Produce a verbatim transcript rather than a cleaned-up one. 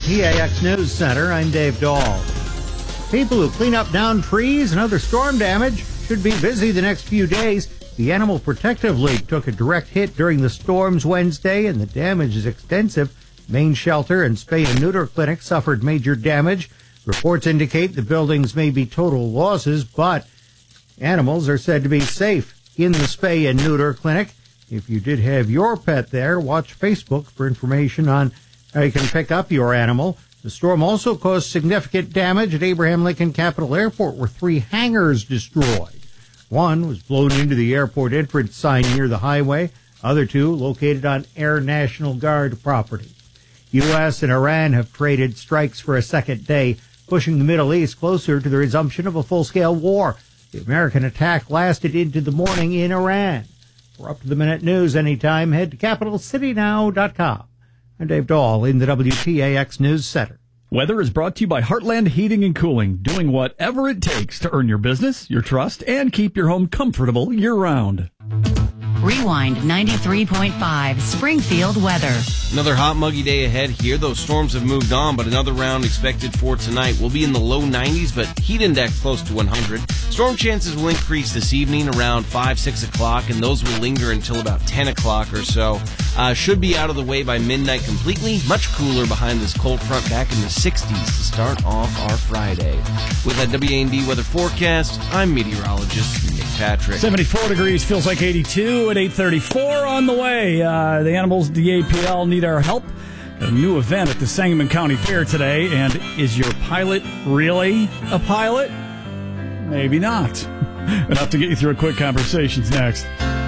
P A X News Center, I'm Dave Dahl. People who clean up downed trees and other storm damage should be busy the next few days. The Animal Protective League took a direct hit during the storms Wednesday, and the damage is extensive. Main Shelter and Spay and Neuter Clinic suffered major damage. Reports indicate the buildings may be total losses, but animals are said to be safe in the Spay and Neuter Clinic. If you did have your pet there, watch Facebook for information on how you can pick up your animal. The storm also caused significant damage at Abraham Lincoln Capital Airport, where three hangars destroyed. One was blown into the airport entrance sign near the highway. Other two located on Air National Guard property. U S and Iran have traded strikes for a second day, pushing the Middle East closer to the resumption of a full-scale war. The American attack lasted into the morning in Iran. For up-to-the-minute news anytime, head to capital city now dot com. I'm Dave Dahl in the W T A X News Center. Weather is brought to you by Heartland Heating and Cooling, doing whatever it takes to earn your business, your trust, and keep your home comfortable year-round. Rewind ninety-three point five, Springfield weather. Another hot, muggy day ahead here. Those storms have moved on, but another round expected for tonight. We'll be in the low nineties, but heat index close to one hundred. Storm chances will increase this evening around five, six o'clock, and those will linger until about ten o'clock or so. Uh, should be out of the way by midnight completely. Much cooler behind this cold front back in the sixties to start off our Friday. With that W A N D weather forecast, I'm meteorologist Nick Patrick. seventy-four degrees, feels like eighty-two at eight thirty-four on the way. Uh, the animals, the A P L, need our help. A new event at the Sangamon County Fair today, and is your pilot really a pilot? Maybe not. Enough to get you through a quick conversations next.